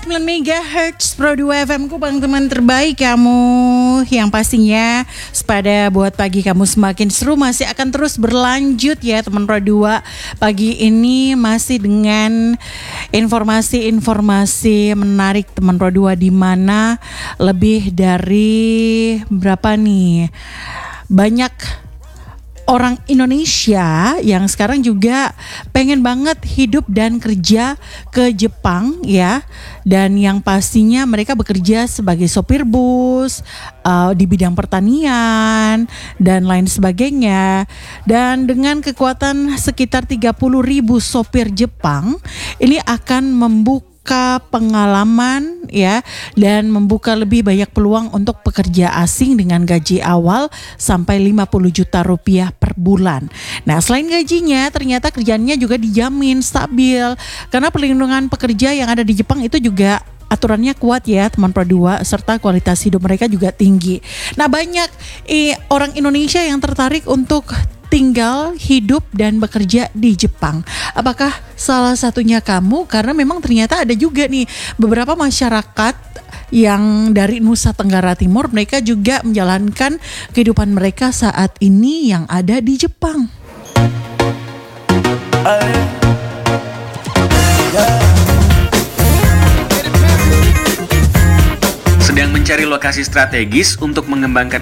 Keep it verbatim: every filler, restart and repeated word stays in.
sembilan megahertz Pro dua F M ku, bang teman terbaik kamu. Yang pastinya pada buat pagi kamu semakin seru masih akan terus berlanjut ya teman Pro dua. Pagi ini masih dengan informasi-informasi menarik teman Pro dua, di mana lebih dari berapa nih? Banyak orang Indonesia yang sekarang juga pengen banget hidup dan kerja ke Jepang ya. Dan yang pastinya mereka bekerja sebagai sopir bus, uh, di bidang pertanian dan lain sebagainya. Dan dengan kekuatan sekitar tiga puluh ribu sopir Jepang, ini akan membuka pengalaman ya, dan membuka lebih banyak peluang untuk pekerja asing dengan gaji awal sampai lima puluh juta rupiah per bulan. Nah, selain gajinya, ternyata kerjaannya juga dijamin stabil karena perlindungan pekerja yang ada di Jepang itu juga aturannya kuat ya teman Pro dua, serta kualitas hidup mereka juga tinggi. Nah, banyak eh, orang Indonesia yang tertarik untuk tinggal, hidup, dan bekerja di Jepang. Apakah salah satunya kamu? Karena memang ternyata ada juga nih beberapa masyarakat yang dari Nusa Tenggara Timur, mereka juga menjalankan kehidupan mereka saat ini yang ada di Jepang. Sedang mencari lokasi strategis untuk mengembangkan